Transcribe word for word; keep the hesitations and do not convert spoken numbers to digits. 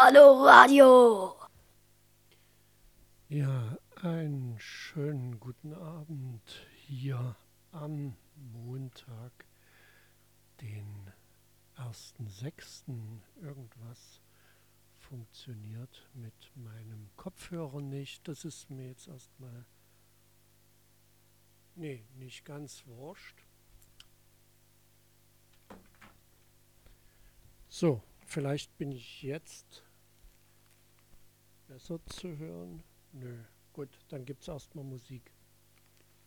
Hallo Radio. Ja, einen schönen guten Abend hier am Montag, den ersten sechsten Irgendwas funktioniert mit meinem Kopfhörer nicht. Das ist mir jetzt erstmal, nee, nicht ganz wurscht. So, vielleicht bin ich jetzt besser zu hören. Nö, gut, dann gibt es erstmal Musik.